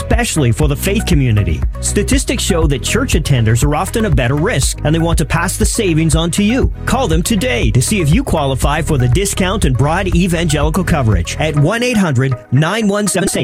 especially for the faith community. Statistics show that church attenders are often a better risk, and they want to pass the savings on to you. Call them today to see if you qualify for the discount and broad evangelical coverage at 1-800-917